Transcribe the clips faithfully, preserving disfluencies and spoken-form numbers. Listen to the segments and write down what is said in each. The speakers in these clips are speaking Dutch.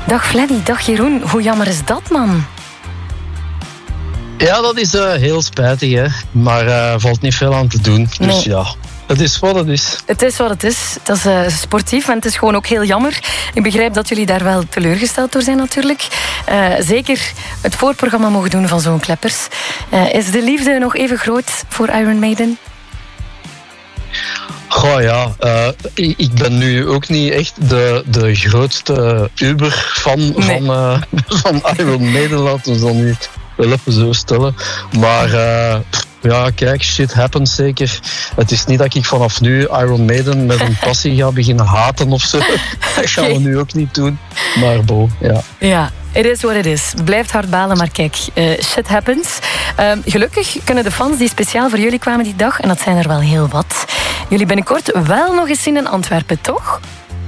Dag Fleddy, dag Jeroen. Hoe jammer is dat, man? Ja, dat is uh, heel spijtig, hè. Maar er uh, valt niet veel aan te doen. Dus nee. ja, het is wat het is. Het is wat het is. Dat is uh, sportief en het is gewoon ook heel jammer. Ik begrijp dat jullie daar wel teleurgesteld door zijn natuurlijk. Uh, zeker het voorprogramma mogen doen van zo'n Kleppers. Uh, is de liefde nog even groot voor Iron Maiden? Goh ja, uh, ik ben nu ook niet echt de, de grootste Uber-fan nee. van, uh, van Iron Maiden, laten we dat niet wel even zo stellen. Maar uh, ja, kijk, shit happens zeker. Het is niet dat ik vanaf nu Iron Maiden met een passie ga beginnen haten of zo. Dat gaan we nu ook niet doen. Maar bo, ja. Ja. It is what it is. Blijft hard balen, maar kijk, uh, shit happens. Uh, gelukkig kunnen de fans die speciaal voor jullie kwamen die dag, en dat zijn er wel heel wat, jullie binnenkort wel nog eens zien in Antwerpen, toch?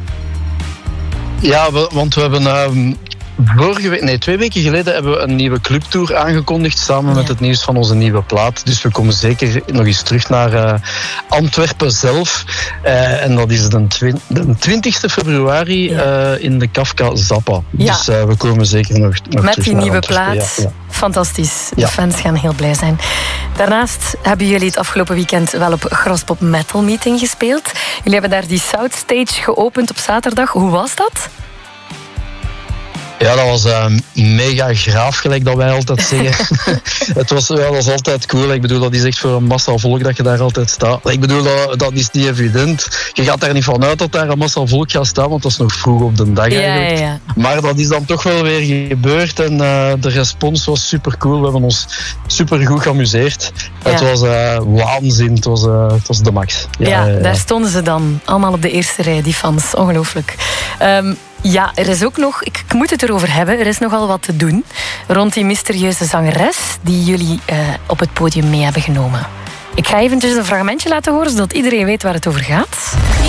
Ja, we, want we hebben... Uh, Vorige week, nee, twee weken geleden hebben we een nieuwe clubtour aangekondigd samen ja. met het nieuws van onze nieuwe plaat. Dus we komen zeker nog eens terug naar uh, Antwerpen zelf. Uh, en dat is de, twin, de twintigste februari ja. uh, in de Kafka Zappa. Ja. Dus uh, we komen zeker nog, nog met terug die naar nieuwe Antwerpen. plaat. Ja, ja. Fantastisch. De ja. fans gaan heel blij zijn. Daarnaast hebben jullie het afgelopen weekend wel op Graspop Metal Meeting gespeeld. Jullie hebben daar die South Stage geopend op zaterdag. Hoe was dat? Ja, dat was uh, mega graaf, gelijk dat wij altijd zeggen. Het was, ja, dat was altijd cool. Ik bedoel, dat is echt voor een massa volk dat je daar altijd staat. Ik bedoel, dat, dat is niet evident. Je gaat daar niet vanuit dat daar een massa volk gaat staan, want dat is nog vroeg op de dag eigenlijk. Ja, ja. Maar dat is dan toch wel weer gebeurd en uh, de respons was super cool. We hebben ons super goed geamuseerd. Ja. Het was uh, waanzin, het was, uh, het was de max. Ja, ja, ja, daar stonden ze dan, allemaal op de eerste rij, die fans. Ongelooflijk. Um, Ja, er is ook nog, ik moet het erover hebben, er is nogal wat te doen rond die mysterieuze zangeres die jullie uh, op het podium mee hebben genomen. Ik ga eventjes een fragmentje laten horen, zodat iedereen weet waar het over gaat.